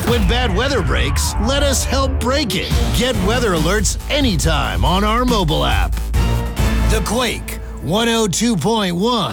When bad weather breaks, let us help break it. Get weather alerts anytime on our mobile app. The Quake 102.1.